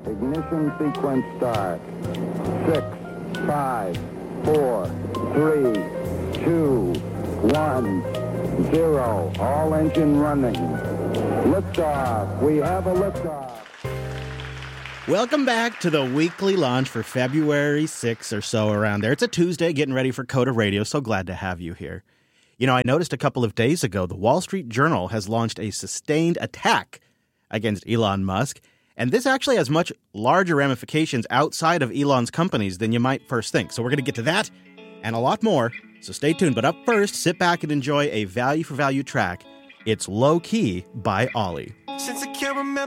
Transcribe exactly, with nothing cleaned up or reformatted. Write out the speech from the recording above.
Ignition sequence start. Six, five, four, three, two, one, zero. All engine running. Liftoff. We have a liftoff. Welcome back to the weekly launch for February sixth or so around there. It's a Tuesday, getting ready for Coda Radio. So glad to have you here. You know, I noticed a couple of days ago, the Wall Street Journal has launched a sustained attack against Elon Musk. And this actually has much larger ramifications outside of Elon's companies than you might first think. So we're going to get to that and a lot more. So stay tuned. But up first, sit back and enjoy a value for value track. It's Low Key by Ollie. Since I can't remember